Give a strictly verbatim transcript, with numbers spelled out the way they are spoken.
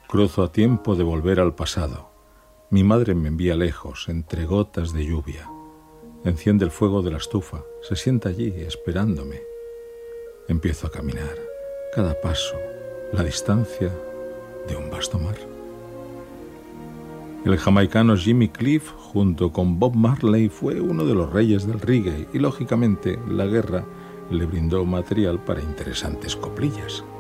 Cruzo a tiempo de volver al pasado. Mi madre me envía lejos, entre gotas de lluvia. Enciende el fuego de la estufa, se sienta allí esperándome. Empiezo a caminar, cada paso, la distancia de un vasto mar. El jamaicano Jimmy Cliff, junto con Bob Marley, fue uno de los reyes del reggae y, lógicamente, la guerra le brindó material para interesantes coplillas.